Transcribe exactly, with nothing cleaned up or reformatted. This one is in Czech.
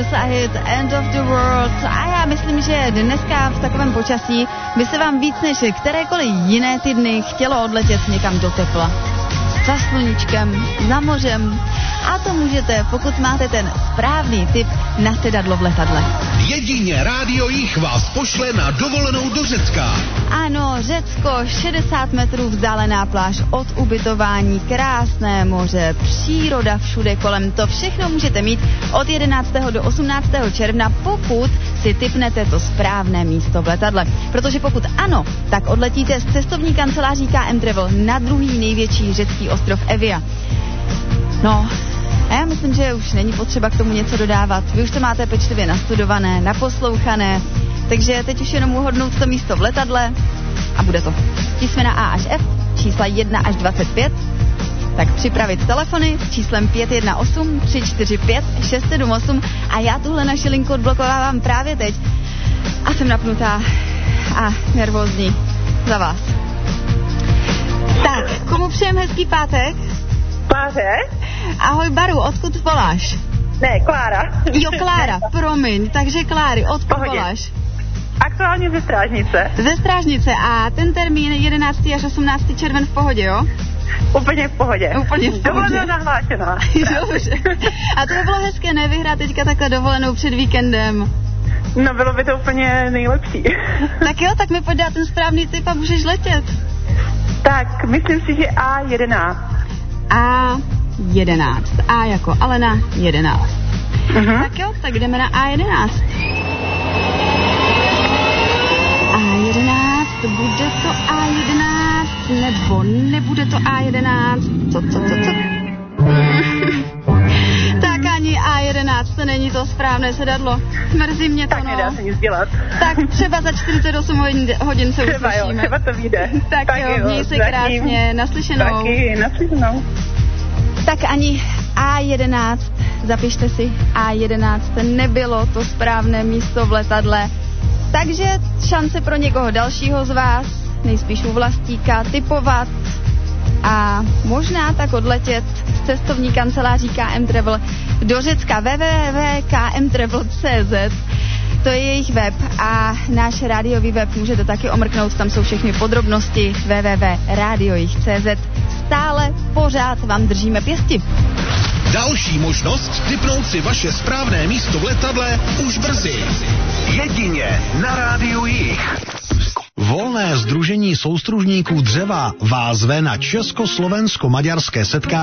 Muse a hit End of the World. A já myslím, že dneska v takovém počasí by se vám víc než kterékoliv jiné ty dny chtělo odletět někam do tepla. Za sluníčkem, za mořem. A to můžete, pokud máte ten správný typ na sedadlo v letadle. Jedině Rádio Jich vás pošle na dovolenou do Řecka. Ano, Řecko, šedesát metrů vzdálená pláž od ubytování, krásné moře, příroda všude kolem. To všechno můžete mít od jedenáctého do osmnáctého června, pokud si tipnete to správné místo v letadle. Protože pokud ano, tak odletíte z cestovní kanceláří K M Travel na druhý největší řecký ostrov Evia. No, a já myslím, že už není potřeba k tomu něco dodávat. Vy už to máte pečlivě nastudované, naposlouchané, takže teď už jenom uhodnout to místo v letadle a bude to. Písmena A až F, čísla jedna až dvacet pět, tak připravit telefony s číslem pět jedna osm tři čtyři pět šest sedm osm a já tuhle naši linku odblokovávám právě teď a jsem napnutá a nervózní za vás. Tak, komu přejem hezký pátek? Páře? Ahoj Baru, odkud voláš? Ne, Klára. Jo, Klára, promiň, takže Kláry, odkud Pohodě. voláš? Aktuálně ze Strážnice. Ze Strážnice a ten termín jedenáctého až osmnáctého červen v pohodě, jo? Úplně v pohodě. Úplně v pohodě. Dovolená nahlášená. Dobře. A to by bylo hezké, ne, vyhrát teďka takhle dovolenou před víkendem. No, bylo by to úplně nejlepší. Tak jo, tak mi pojď dát ten správný tip a můžeš letět. Tak, myslím si, že A jedenáct. A jedenáct. A jako Alena jedenáct. Uh-huh. Tak jo, tak jdeme na A jedenáct. A jedenáct, bude to A jedenáct, nebo nebude to A jedenáct? Co, co, co, co? Tak ani A jedenáct, to není to správné sedadlo. Mrzí mě to, tak no. nedá se nic dělat. Tak třeba za čtyřicet osm hodin, hodin se třeba uslyšíme. jo, třeba to vyjde. Tak, tak jo, měj se krásně, naslyšenou. Taky, naslyšenou. Tak ani A jedenáct, zapište si, A jedenáct nebylo to správné místo v letadle. Takže šance pro někoho dalšího z vás, nejspíš u Vlastíka, tipovat a možná tak odletět z cestovní kanceláří K M Travel do Řecka. w w w tečka k m travel tečka c z. To je jejich web a náš rádiový web můžete taky omrknout, tam jsou všechny podrobnosti w w w tečka radio jich tečka c z. Stále pořád vám držíme pěsti. Další možnost tipnout si vaše správné místo v letadle už brzy. Jedině na Rádiu Jich. Volné sdružení soustružníků dřeva vás zve na československo-maďarské setkání